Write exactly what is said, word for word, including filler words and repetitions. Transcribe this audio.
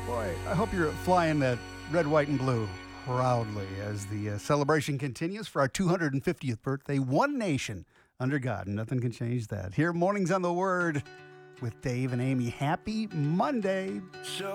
Boy, I hope you're flying that red, white, and blue proudly as the uh, celebration continues for our two hundred fiftieth birthday. One nation under God. Nothing can change that. Here, Mornings on the Word with Dave and Amy. Happy Monday. So